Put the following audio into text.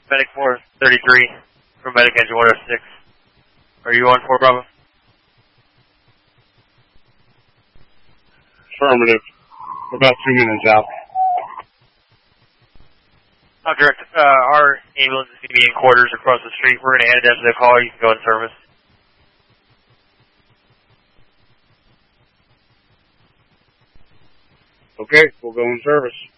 Medic 433 from Medic Engine 106. Are you on 4 Bravo? Affirmative. About 2 minutes out. Direct. Our ambulance is going to be in quarters across the street. We're going to hand it down to the caller. You can go in service. Okay, we'll go in service.